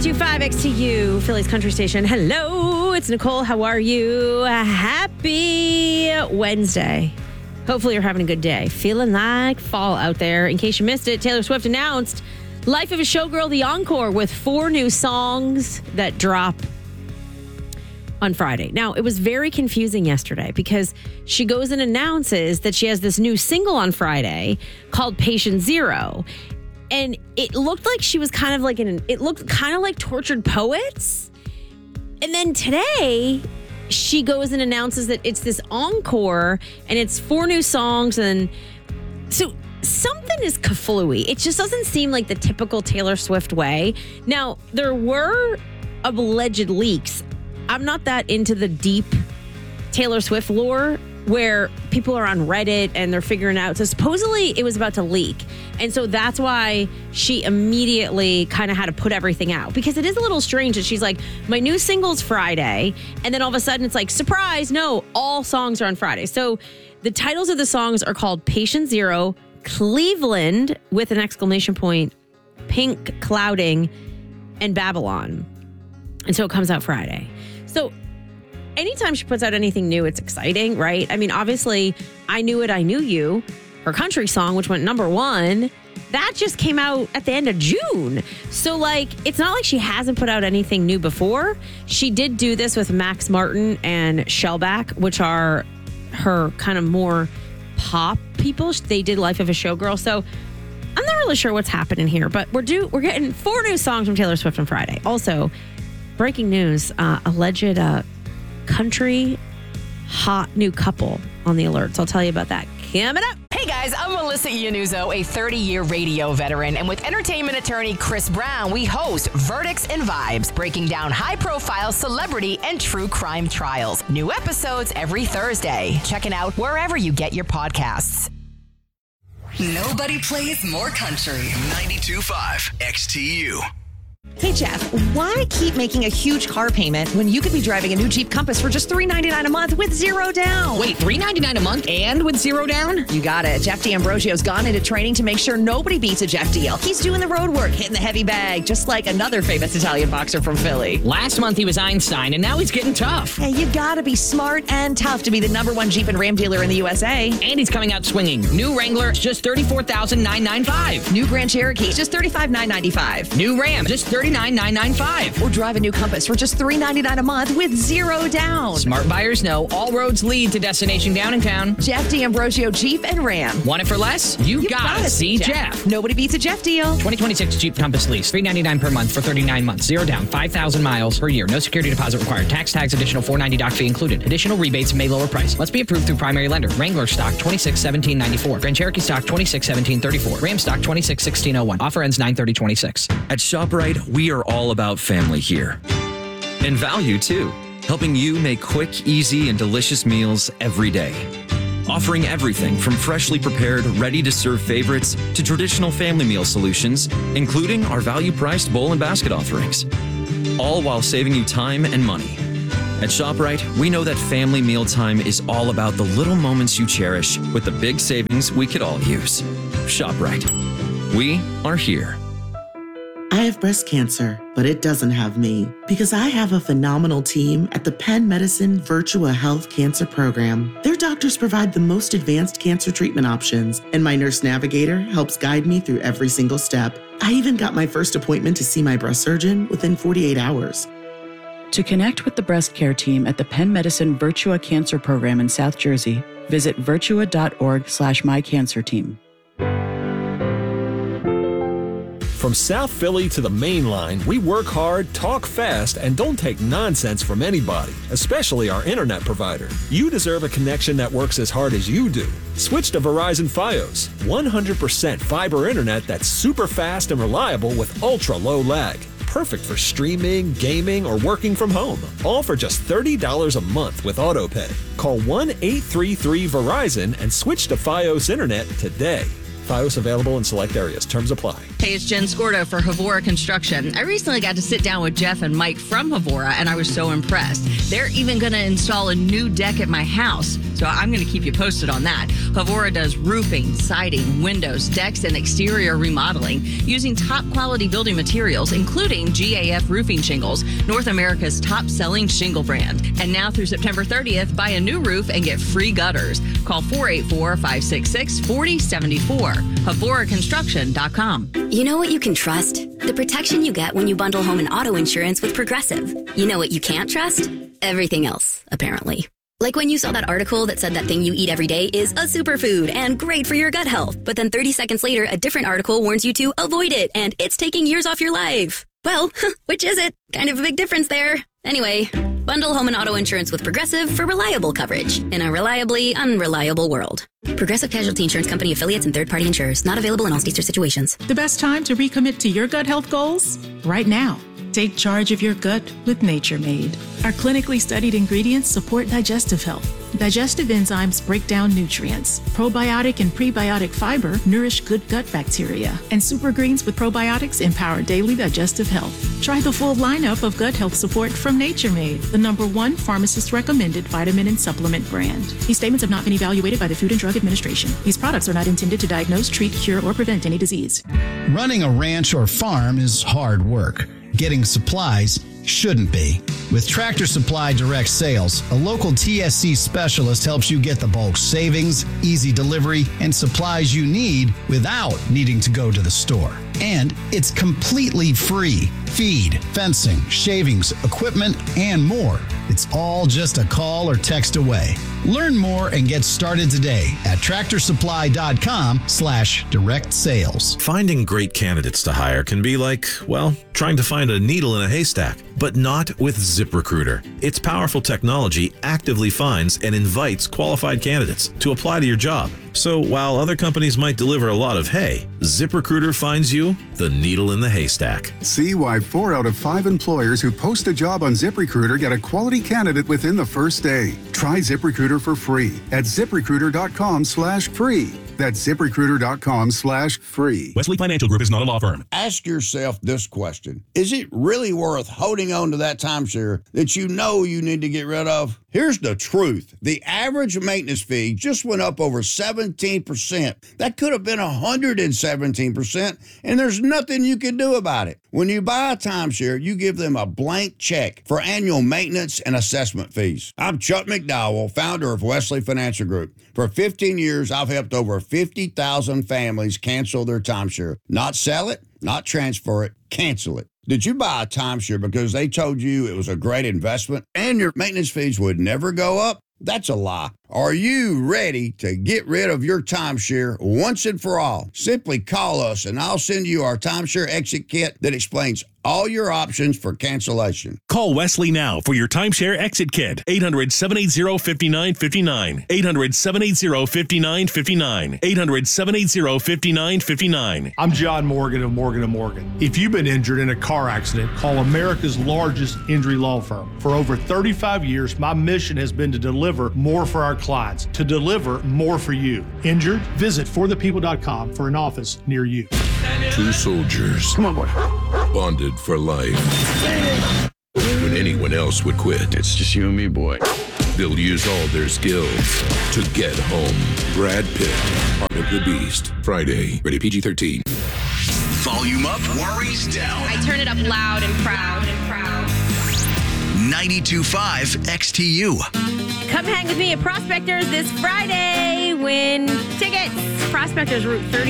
92.5 XTU, Philly's country station. Hello, it's Nicole. How are you? Happy Wednesday. Hopefully you're having a good day. Feeling like fall out there. In case you missed it, Taylor Swift announced Life of a Showgirl, the encore, with 4 new songs that drop on Friday. Now, it was very confusing yesterday because she goes and announces that she has this new single on Friday called Patient Zero. And it looked like she was kind of like it looked kind of like Tortured Poets. And then today, she goes and announces that it's this encore and it's 4 new songs. And so something is kaflooey. It just doesn't seem like the typical Taylor Swift way. Now, there were alleged leaks. I'm not that into the deep Taylor Swift lore where people are on Reddit and they're figuring out. So supposedly it was about to leak. And so that's why she immediately kind of had to put everything out, because it is a little strange that she's like, my new single's Friday. And then all of a sudden it's like, surprise, no, all songs are on Friday. So the titles of the songs are called Patient Zero, Cleveland with an exclamation point, Pink Clouding, and Babylon. And so it comes out Friday. So anytime she puts out anything new, it's exciting, right? I mean, obviously, I Knew It, I Knew You, her country song, which went number 1, that just came out at the end of June. So, like, it's not like she hasn't put out anything new before. She did do this with Max Martin and Shellback, which are her kind of more pop people. They did Life of a Showgirl. So I'm not really sure what's happening here, but we're getting 4 new songs from Taylor Swift on Friday. Also, breaking news, alleged country hot new couple on the alert. So I'll tell you about that coming up. Hey guys, I'm Melissa Iannuzzo, a 30-year radio veteran, and with entertainment attorney Chris Brown, we host Verdicts and Vibes, breaking down high-profile celebrity and true crime trials. New episodes every Thursday. Check it out wherever you get your podcasts. Nobody plays more country. 92.5 XTU. Hey, Jeff, why keep making a huge car payment when you could be driving a new Jeep Compass for just $399 a month with 0 down? Wait, $399 a month and with 0 down? You got it. Jeff D'Ambrosio's gone into training to make sure nobody beats a Jeff deal. He's doing the road work, hitting the heavy bag, just like another famous Italian boxer from Philly. Last month he was Einstein, and now he's getting tough. Hey, you gotta be smart and tough to be the #1 Jeep and Ram dealer in the USA. And he's coming out swinging. New Wrangler, just $34,995. New Grand Cherokee, just $35,995. New Ram, just $39,995. Or drive a new Compass for just $399 a month with 0 down. Smart buyers know all roads lead to Destination Downtown. Jeff D'Ambrosio Jeep and Ram. Want it for less? You gotta see Jeff. Nobody beats a Jeff deal. 2026 Jeep Compass lease, $399 per month for 39 months. 0 down, 5,000 miles per year. No security deposit required. Tax tags, additional $490 doc fee included. Additional rebates may lower price. Must be approved through primary lender. Wrangler stock 261794. Grand Cherokee stock 261734. Ram stock 261601. Offer ends 9/30/26. At ShopRite, we are all about family here. And value, too. Helping you make quick, easy, and delicious meals every day. Offering everything from freshly prepared, ready-to-serve favorites to traditional family meal solutions, including our value-priced bowl and basket offerings. All while saving you time and money. At ShopRite, we know that family mealtime is all about the little moments you cherish with the big savings we could all use. ShopRite. We are here. I have breast cancer, but it doesn't have me because I have a phenomenal team at the Penn Medicine Virtua Health Cancer Program. Their doctors provide the most advanced cancer treatment options, and my nurse navigator helps guide me through every single step. I even got my first appointment to see my breast surgeon within 48 hours. To connect with the breast care team at the Penn Medicine Virtua Cancer Program in South Jersey, visit virtua.org/mycancerteam. From South Philly to the Main Line, we work hard, talk fast, and don't take nonsense from anybody, especially our internet provider. You deserve a connection that works as hard as you do. Switch to Verizon Fios, 100% fiber internet that's super fast and reliable with ultra low lag. Perfect for streaming, gaming, or working from home. All for just $30 a month with AutoPay. Call 1-833-VERIZON and switch to Fios internet today. FiOS available in select areas. Terms apply. Hey, it's Jen Scordo for Havora Construction. I recently got to sit down with Jeff and Mike from Havora, and I was so impressed. They're even going to install a new deck at my house, so I'm going to keep you posted on that. Havora does roofing, siding, windows, decks, and exterior remodeling using top-quality building materials, including GAF roofing shingles, North America's top-selling shingle brand. And now through September 30th, buy a new roof and get free gutters. Call 484-566-4074. HavoraConstruction.com. You know what you can trust? The protection you get when you bundle home and auto insurance with Progressive. You know what you can't trust? Everything else, apparently. Like when you saw that article that said that thing you eat every day is a superfood and great for your gut health. But then 30 seconds later, a different article warns you to avoid it and it's taking years off your life. Well, which is it? Kind of a big difference there. Anyway, bundle home and auto insurance with Progressive for reliable coverage in a reliably unreliable world. Progressive Casualty Insurance Company affiliates and third-party insurers. Not available in all states or situations. The best time to recommit to your gut health goals? Right now. Take charge of your gut with Nature Made. Our clinically studied ingredients support digestive health. Digestive enzymes break down nutrients. Probiotic and prebiotic fiber nourish good gut bacteria. And super greens with probiotics empower daily digestive health. Try the full lineup of gut health support from Nature Made, the #1 pharmacist-recommended vitamin and supplement brand. These statements have not been evaluated by the Food and Drug Administration. These products are not intended to diagnose, treat, cure, or prevent any disease. Running a ranch or farm is hard work. Getting supplies shouldn't be. With Tractor Supply Direct Sales, a local TSC specialist helps you get the bulk savings, easy delivery, and supplies you need without needing to go to the store. And it's completely free. Feed, fencing, shavings, equipment, and more. It's all just a call or text away. Learn more and get started today at tractorsupply.com/direct sales. Finding great candidates to hire can be like, well, trying to find a needle in a haystack, but not with ZipRecruiter. Its powerful technology actively finds and invites qualified candidates to apply to your job. So while other companies might deliver a lot of hay, ZipRecruiter finds you the needle in the haystack. See why 4 out of 5 employers who post a job on ZipRecruiter get a quality candidate within the first day. Try ZipRecruiter for free at ZipRecruiter.com/free. That's ZipRecruiter.com/free. Wesley Financial Group is not a law firm. Ask yourself this question. Is it really worth holding on to that timeshare that you know you need to get rid of? Here's the truth. The average maintenance fee just went up over 17%. That could have been 117%, and there's nothing you can do about it. When you buy a timeshare, you give them a blank check for annual maintenance and assessment fees. I'm Chuck McDowell, founder of Wesley Financial Group. For 15 years, I've helped over 50,000 families cancel their timeshare. Not sell it, not transfer it, cancel it. Did you buy a timeshare because they told you it was a great investment and your maintenance fees would never go up? That's a lie. Are you ready to get rid of your timeshare once and for all? Simply call us and I'll send you our timeshare exit kit that explains all your options for cancellation. Call Wesley now for your timeshare exit kit. 800-780-5959. 800-780-5959. 800-780-5959. I'm John Morgan of Morgan & Morgan. If you've been injured in a car accident, call America's largest injury law firm. For over 35 years, my mission has been to deliver more for our clients, to deliver more for you. Injured? Visit forthepeople.com for an office near you. 2 soldiers. Come on, boy. Bonded for life. When anyone else would quit, it's just you and me, boy. They'll use all their skills to get home. Brad Pitt, Art of the Beast. Friday, rated PG-13. Volume up, worries down. I turn it up loud and proud. 92.5 XTU. Come hang with me at Prospectors this Friday. Win tickets. Prospectors Route 30.